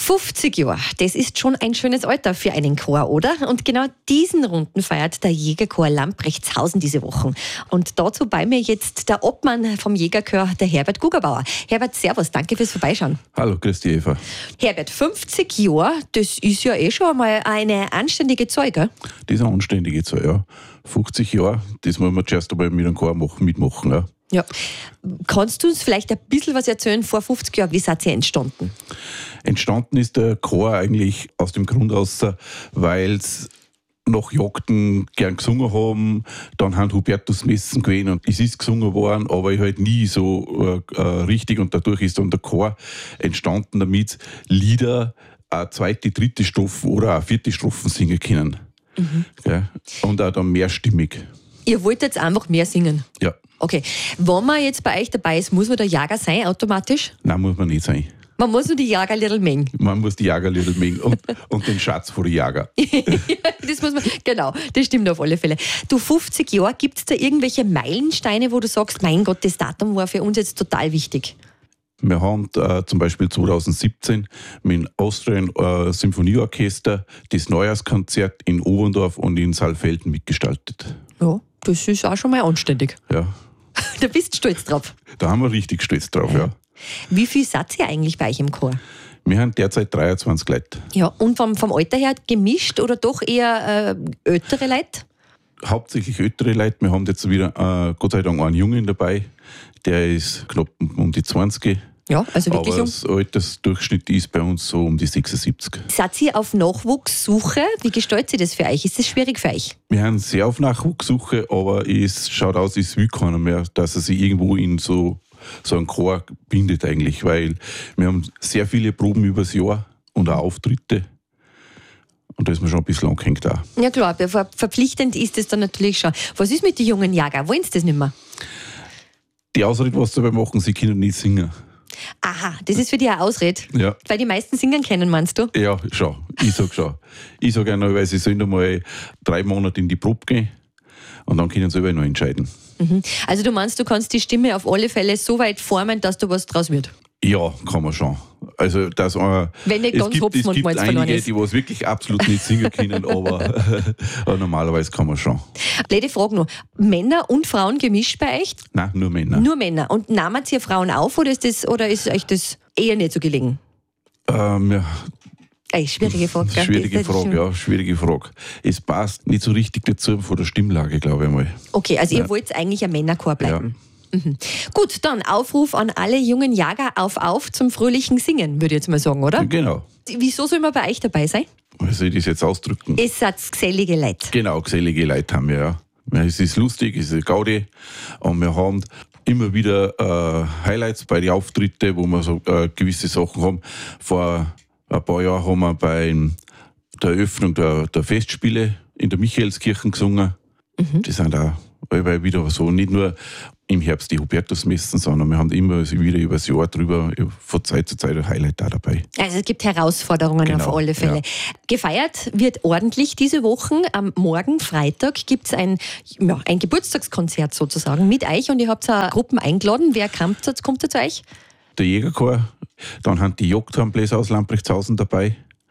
50 Jahre, das ist schon ein schönes Alter für einen Chor, oder? Und genau diesen Runden feiert der Jägerchor Lamprechtshausen diese Woche. Und dazu bei mir jetzt der Obmann vom Jägerchor, der Herbert Gugerbauer. Herbert, servus, danke fürs Vorbeischauen. Hallo, grüß dich, Eva. Herbert, 50 Jahre, das ist ja eh schon einmal eine anständige Zahl, gell? Das ist eine anständige Zahl, ja. 50 Jahre, das muss man zuerst einmal mit einem Chor mitmachen. Ja. Ja. Kannst du uns vielleicht ein bisschen was erzählen vor 50 Jahren? Wie seid ihr entstanden? Entstanden ist der Chor eigentlich aus dem Grund aus, weil sie nach Jagden gern gesungen haben. Dann haben Hubertusmessen gewesen und es ist gesungen worden, aber halt nie so richtig. Und dadurch ist dann der Chor entstanden, damit Lieder eine zweite, dritte Strophe oder eine vierte Strophe singen können. Mhm. Ja, und auch dann mehrstimmig. Ihr wollt jetzt einfach mehr singen? Ja. Okay. Wenn man jetzt bei euch dabei ist, muss man der Jager sein, automatisch? Nein, muss man nicht sein. Man muss nur die Jagerliedl mengen. Man muss die Jagerliedl mengen und den Schatz vor die Jager. Das muss man, genau, das stimmt auf alle Fälle. Du, 50 Jahre, gibt es da irgendwelche Meilensteine, wo du sagst, mein Gott, das Datum war für uns jetzt total wichtig? Wir haben zum Beispiel 2017 mit dem Austrian Symphonieorchester das Neujahrskonzert in Oberndorf und in Saalfelden mitgestaltet. Ja, das ist auch schon mal anständig. Ja. Da bist du stolz drauf. Da haben wir richtig stolz drauf, ja. Wie viel seid ihr eigentlich bei euch im Chor? Wir haben derzeit 23 Leute. Ja, und vom Alter her gemischt oder doch eher ältere Leute? Hauptsächlich ältere Leute. Wir haben jetzt wieder Gott sei Dank einen Jungen dabei. Der ist knapp um die 20. Ja, also wirklich aber das Altersdurchschnitt ist bei uns so um die 76. Seid ihr auf Nachwuchssuche? Wie gestaltet sich das für euch? Ist das schwierig für euch? Wir haben sehr auf Nachwuchssuche, aber es schaut aus, es will keiner mehr, dass er sich irgendwo in so einen Chor bindet eigentlich, weil wir haben sehr viele Proben übers Jahr und auch Auftritte. Und da ist man schon ein bisschen angehängt auch. Ja klar, verpflichtend ist es dann natürlich schon. Was ist mit den jungen Jäger? Wollen sie das nicht mehr? Die Ausrede, was sie dabei machen, sie können nicht singen. Aha, das ist für dich eine Ausrede? Ja. Weil die meisten singen können, meinst du? Ja, schon. Ich sage schon. Ich sage einmal, weil sie sollen einmal 3 Monate in die Probe gehen und dann können sie selber noch entscheiden. Mhm. Also du meinst, du kannst die Stimme auf alle Fälle so weit formen, dass da was draus wird? Ja, kann man schon. Also, dass wenn nicht ganz Hopfen und Malz verloren ist. Es gibt einige, die was wirklich absolut nicht singen können, aber normalerweise kann man schon. Blöde Frage noch. Männer und Frauen gemischt bei euch? Nein, nur Männer. Nur Männer. Und nehmt ihr Frauen auf oder ist euch das eher nicht so gelegen? Ja. Schwierige Frage. Schwierige Frage. Es passt nicht so richtig dazu von der Stimmlage, glaube ich mal. Okay, also ihr wollt eigentlich ein Männerchor bleiben. Ja. Mhm. Gut, dann Aufruf an alle jungen Jäger auf zum fröhlichen Singen, würde ich jetzt mal sagen, oder? Genau. Wieso soll man bei euch dabei sein? Wie soll ich das jetzt ausdrücken? Es sind gesellige Leute. Ja, gesellige Leute haben wir, ja. Es ist lustig, es ist eine Gaudi und wir haben immer wieder Highlights bei den Auftritten, wo wir so gewisse Sachen haben. Vor ein paar Jahren haben wir bei der Eröffnung der Festspiele in der Michaelskirche gesungen. Mhm. Die sind auch wieder so, nicht nur im Herbst die Hubertusmessen, sondern wir haben immer wieder über das Jahr drüber von Zeit zu Zeit ein Highlight da dabei. Also es gibt Herausforderungen auf alle Fälle. Ja. Gefeiert wird ordentlich diese Woche. Am Morgen, Freitag, gibt es ein Geburtstagskonzert sozusagen mit euch und ihr habt Gruppen eingeladen. Wer kommt da zu euch? Der Jägerchor, dann haben die Jagdhornbläser aus Lamprechtshausen dabei,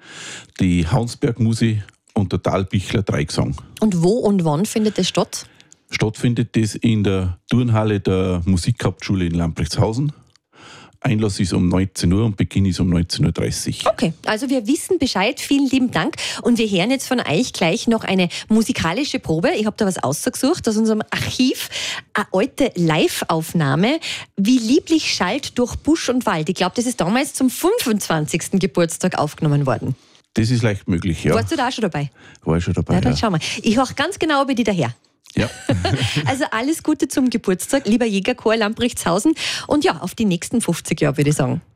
die Haunsberg-Musi und der Talbichler Dreigesang. Und wo und wann findet das statt? Stattfindet das in der Turnhalle der Musikhauptschule in Lamprechtshausen. Einlass ist um 19 Uhr und Beginn ist um 19.30 Uhr. Okay, also wir wissen Bescheid. Vielen lieben Dank. Und wir hören jetzt von euch gleich noch eine musikalische Probe. Ich habe da was ausgesucht aus unserem Archiv. Eine alte Live-Aufnahme. Wie lieblich schallt durch Busch und Wald. Ich glaube, das ist damals zum 25. Geburtstag aufgenommen worden. Das ist leicht möglich, ja. Warst du da auch schon dabei? War ich schon dabei, ja. Dann schauen wir. Ich höre ganz genau bei dir daher. Ja. Also alles Gute zum Geburtstag, lieber Jägerchor Lamprechtshausen. Und ja, auf die nächsten 50 Jahre, würde ich sagen.